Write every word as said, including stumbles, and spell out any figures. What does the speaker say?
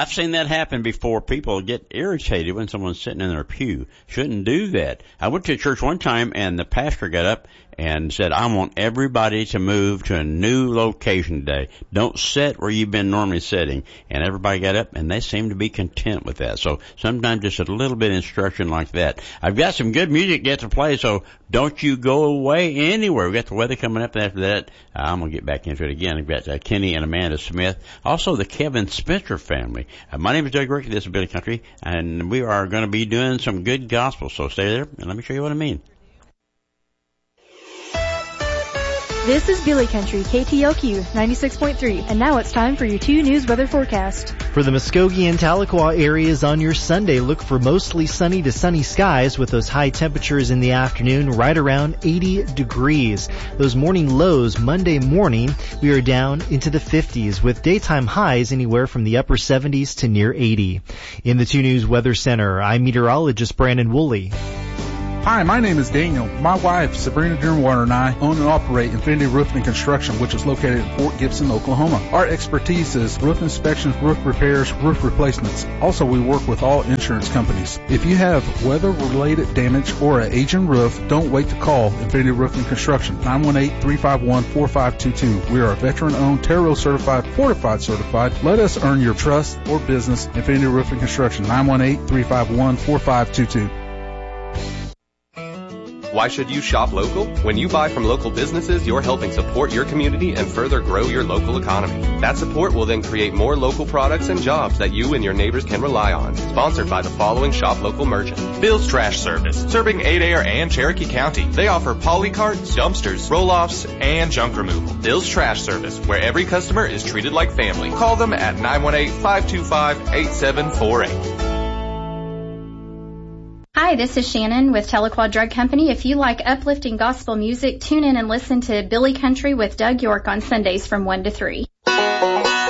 I've seen that happen before. People get irritated when someone's sitting in their pew. Shouldn't do that. I went to a church one time and the pastor got up and said, I want everybody to move to a new location today. Don't sit where you've been normally sitting. And everybody got up, and they seemed to be content with that. So sometimes just a little bit of instruction like that. I've got some good music yet to play, so don't you go away anywhere. We've got the weather coming up, and after that, uh, I'm going to get back into it again. I've got uh, Kenny and Amanda Smith, also the Kevin Spencer family. Uh, my name is Doug Rickey. This is Billy Country, and we are going to be doing some good gospel. So stay there, and let me show you what I mean. This is Billy Country, K T L Q ninety-six point three, and now it's time for your two news weather forecast. For the Muskogee and Tahlequah areas on your Sunday, look for mostly sunny to sunny skies with those high temperatures in the afternoon right around eighty degrees. Those morning lows Monday morning, we are down into the fifties with daytime highs anywhere from the upper seventies to near eighty. In the two news weather center, I'm meteorologist Brandon Woolley. Hi, my name is Daniel. My wife, Sabrina Dearwater, and I own and operate Infinity Roofing and Construction, which is located in Fort Gibson, Oklahoma. Our expertise is roof inspections, roof repairs, roof replacements. Also, we work with all insurance companies. If you have weather-related damage or an aging roof, don't wait to call Infinity Roofing and Construction, nine one eight, three five one, four five two two. We are a veteran-owned, Terrell certified, fortified certified. Let us earn your trust or business. Infinity Roofing and Construction, nine one eight, three five one, four five two two. Why should you shop local? When you buy from local businesses, you're helping support your community and further grow your local economy. That support will then create more local products and jobs that you and your neighbors can rely on. Sponsored by the following shop local merchant. Bill's Trash Service, serving Adair and Cherokee County. They offer poly carts, dumpsters, roll-offs, and junk removal. Bill's Trash Service, where every customer is treated like family. Call them at nine one eight, five two five, eight seven four eight. Hi, this is Shannon with Tahlequah Drug Company. If you like uplifting gospel music, tune in and listen to Billy Country with Doug York on Sundays from one to three.